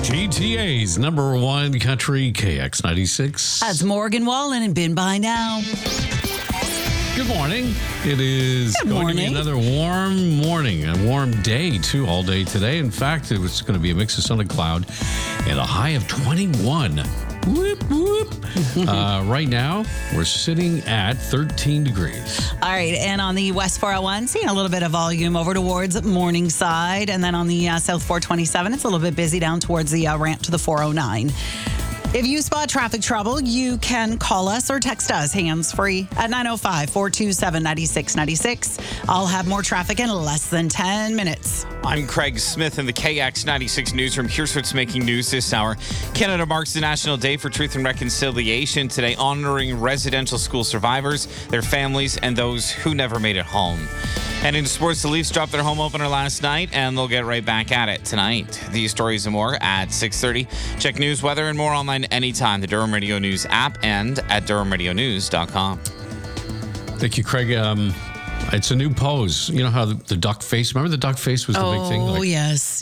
GTA's number one country, KX96. That's Morgan Wallen and Been By Now. Good morning. It is Good going to be morning. another warm morning, a warm day, too, all day today. In fact, it was going to be a mix of sun and cloud and a high of 21. Whoop, whoop. Right now, we're sitting at 13 degrees. All right, and on the West 401, seeing a little bit of volume over towards Morningside. And then on the South 427, it's a little bit busy down towards the ramp to the 409. If you spot traffic trouble, you can call us or text us hands-free at 905-427-9696. I'll have more traffic in less than 10 minutes. I'm Craig Smith in the KX96 newsroom. Here's what's making news this hour. Canada marks the National Day for Truth and Reconciliation today, honoring residential school survivors, their families, and those who never made it home. And in sports, the Leafs dropped their home opener last night, and they'll get right back at it tonight. These stories and more at 6:30. Check news, weather, and more online anytime. The Durham Radio News app and at durhamradionews.com. Thank you, Craig. It's a new pose. You know how the duck face, remember the duck face was the big thing? Oh, yes.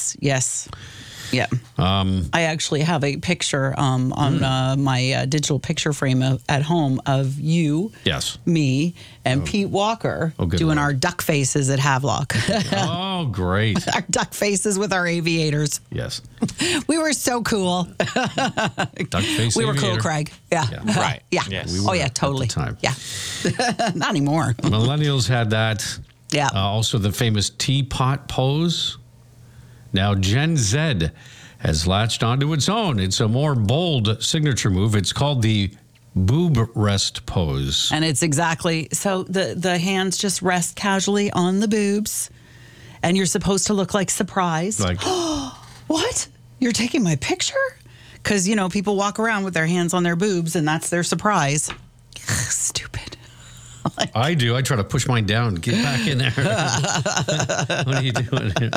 Yeah. I actually have a picture on my digital picture frame at home of you, Yes. me, and Pete Walker good doing Lord. our duck faces at Havelock. Oh, great. Our duck faces with our aviators. Yes. We were so cool. Duck face We were cool, aviator. Craig. Yeah. Yeah. Right. Yeah. Yes. We Oh, were yeah, at the totally. time. Yeah. Not anymore. Millennials had that. Yeah. Also, the famous teapot pose. Now, Gen Z has latched onto its own. It's a more bold signature move. It's called the boob rest pose. And it's exactly so the hands just rest casually on the boobs, and you're supposed to look like surprised. Like, What? You're taking my picture? Because, you know, people walk around with their hands on their boobs, and that's their surprise. Stupid. I do. I try to push mine down. Get back in there. What are you doing here?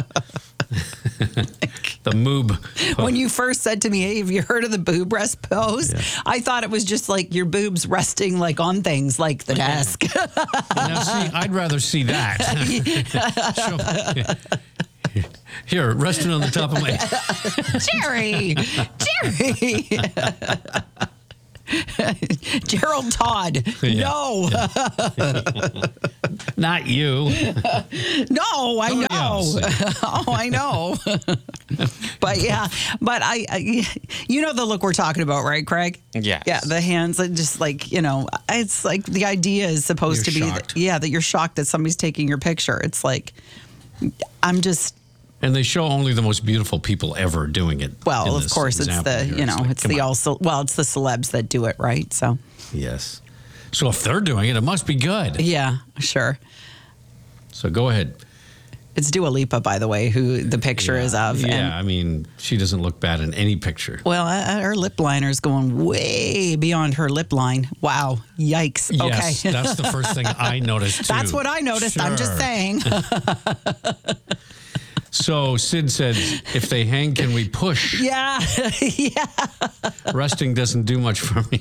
The moob. When you first said to me, hey, have you heard of the boob rest pose? Yeah. I thought it was just like your boobs resting like on things like the desk. Now, see, I'd rather see that. Here, resting on the top of my Jerry. Gerald Todd. Yeah. No. Not you. No, I Somebody know. else. Oh, I know. But yeah, but I, you know the look we're talking about, right, Craig? Yes. Yeah, the hands, just like, you know, it's like the idea is supposed You're to be, shocked. that you're shocked that somebody's taking your picture. It's like, I'm just, And they show only the most beautiful people ever doing it. well, in of this course, it's example the, here. you know, like, it's come the on. also, well, it's the celebs that do it, right? So, Yes. So if they're doing it, it must be good. yeah, sure. So go ahead. It's Dua Lipa, by the way, who the picture is of. Yeah, And, I mean, she doesn't look bad in any picture. well, her lip liner is going way beyond her lip line. Wow. Yikes. Yes, Okay. that's the first thing I noticed, too. That's what I noticed. I'm just Sure. saying. So Sid said, if they hang, can we push? Yeah. Yeah. Resting doesn't do much for me.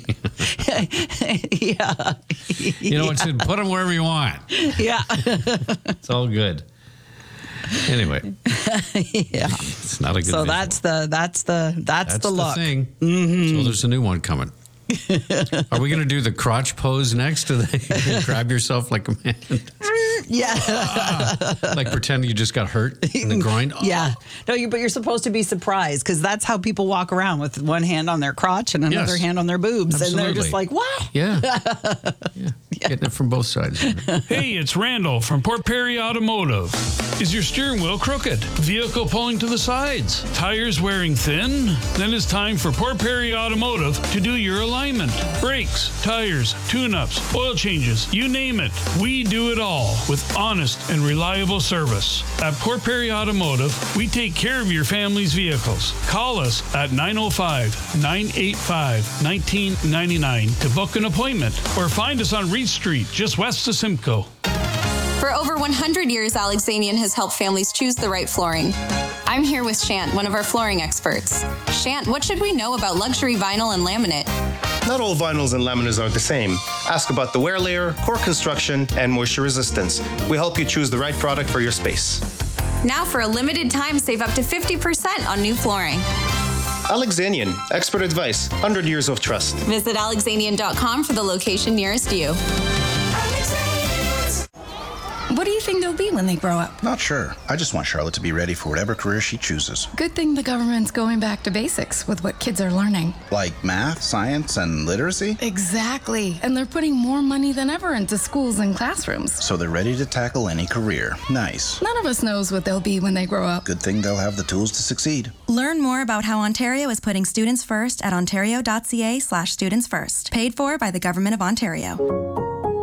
Yeah. You know what, Sid? Put them wherever you want. Yeah. It's all good. Anyway, Yeah. it's not a good So visual. that's the look. thing. So there's a new one coming. Are we going to do the crotch pose next? Do they grab yourself like a man? Yeah. Like pretend you just got hurt in the groin? Yeah. No, but you're supposed to be surprised because that's how people walk around with one hand on their crotch and another Yes. hand on their boobs. And they're just Absolutely. like, what? Yeah. Yeah. Getting it from both sides. Hey, it's Randall from Port Perry Automotive. Is your steering wheel crooked? Vehicle pulling to the sides? Tires wearing thin? Then it's time for Port Perry Automotive to do your alignment. Brakes, tires, tune-ups, oil changes, you name it. We do it all with honest and reliable service. At Port Perry Automotive, we take care of your family's vehicles. Call us at 905-985-1999 to book an appointment or find us on Reed Street, just west of Simcoe. For over 100 years, Alexanian has helped families choose the right flooring. I'm here with Shant, one of our flooring experts. Shant, what should we know about luxury vinyl and laminate? Not all vinyls and laminates are the same. Ask about the wear layer, core construction, and moisture resistance. We help you choose the right product for your space. Now, for a limited time, save up to 50% on new flooring. Alexanian, expert advice, 100 years of trust. Visit alexanian.com for the location nearest you. What do you think they'll be when they grow up? Not sure. I just want Charlotte to be ready for whatever career she chooses. Good thing the government's going back to basics with what kids are learning. Like math, science, and literacy? Exactly. And they're putting more money than ever into schools and classrooms. So they're ready to tackle any career. Nice. None of us knows what they'll be when they grow up. Good thing they'll have the tools to succeed. Learn more about how Ontario is putting students first at ontario.ca/studentsfirst. Paid for by the Government of Ontario.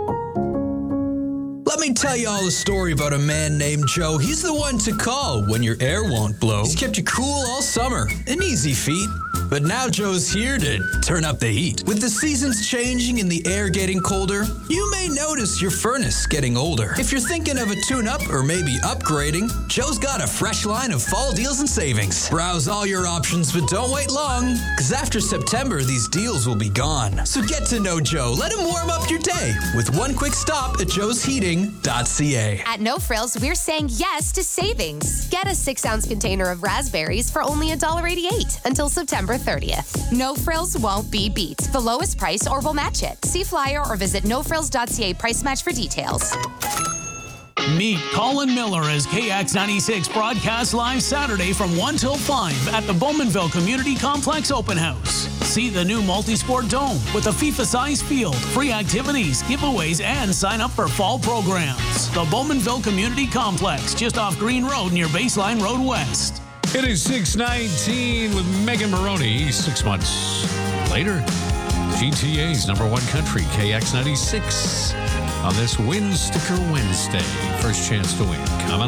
Let me tell you all a story about a man named Joe. He's the one to call when your air won't blow. He's kept you cool all summer. An easy feat. But now Joe's here to turn up the heat. With the seasons changing and the air getting colder, you may notice your furnace getting older. If you're thinking of a tune-up or maybe upgrading, Joe's got a fresh line of fall deals and savings. Browse all your options, but don't wait long, because after September, these deals will be gone. So get to know Joe. Let him warm up your day with one quick stop at joesheating.ca. At No Frills, we're saying yes to savings. Get a 6-ounce container of raspberries for only $1.88 until September 30th. No Frills won't be beat. The lowest price or we'll match it. See flyer or visit nofrills.ca price match for details. Meet Colin Miller as KX96 broadcasts live Saturday from 1 till 5 at the Bowmanville Community Complex Open House. See the new multi-sport dome with a FIFA-sized field, free activities, giveaways, and sign up for fall programs. The Bowmanville Community Complex, just off Green Road near Baseline Road West. It is 6:19 with Megan Maroney. 6 months later, GTA's #1 country, KX96, on this Win Sticker Wednesday. First chance to win coming